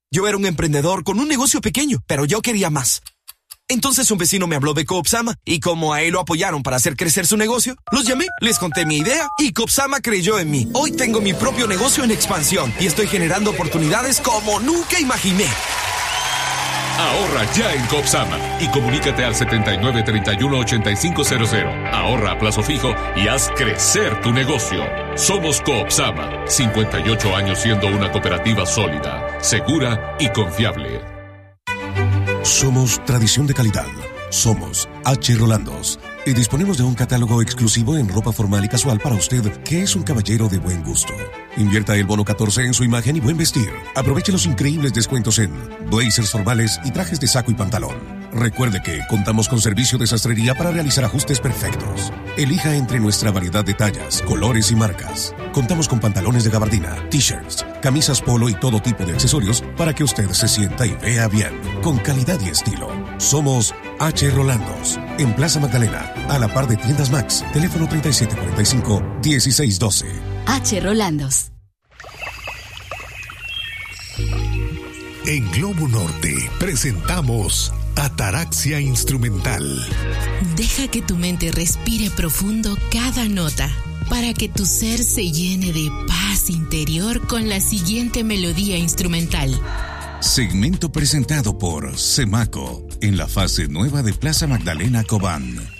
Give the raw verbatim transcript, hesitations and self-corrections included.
Yo era un emprendedor con un negocio pequeño, pero yo quería más. Entonces un vecino me habló de Coopsama y como a él lo apoyaron para hacer crecer su negocio, los llamé, les conté mi idea y Coopsama creyó en mí. Hoy tengo mi propio negocio en expansión y estoy generando oportunidades como nunca imaginé. Ahorra ya en Coopsama y comunícate al setenta y nueve, treinta y uno, ochenta y cinco cero cero. Ahorra a plazo fijo y haz crecer tu negocio. Somos Coopsama, cincuenta y ocho años siendo una cooperativa sólida, segura y confiable. Somos tradición de calidad. Somos H. Rolandos y disponemos de un catálogo exclusivo en ropa formal y casual para usted que es un caballero de buen gusto. Invierta el bono catorce en su imagen y buen vestir. Aproveche los increíbles descuentos en blazers formales y trajes de saco y pantalón. Recuerde que contamos con servicio de sastrería para realizar ajustes perfectos. Elija entre nuestra variedad de tallas, colores y marcas. Contamos con pantalones de gabardina, t-shirts, camisas polo y todo tipo de accesorios para que usted se sienta y vea bien, con calidad y estilo. Somos H. Rolandos, en Plaza Magdalena, a la par de Tiendas Max, teléfono treinta y siete cuarenta y cinco, dieciséis doce. H. Rolandos. En Globo Norte presentamos Ataraxia Instrumental. Deja que tu mente respire profundo cada nota para que tu ser se llene de paz interior con la siguiente melodía instrumental. Segmento presentado por Semaco en la fase nueva de Plaza Magdalena Cobán.